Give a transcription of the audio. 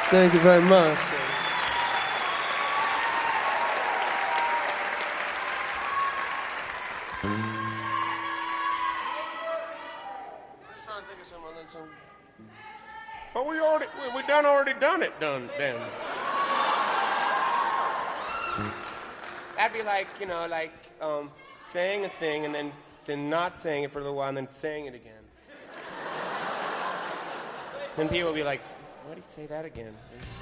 Thank you very much. But we already done it, damn. That'd be like, saying a thing and then not saying it for a little while and then saying it again. Then people will be like, why did he say that again?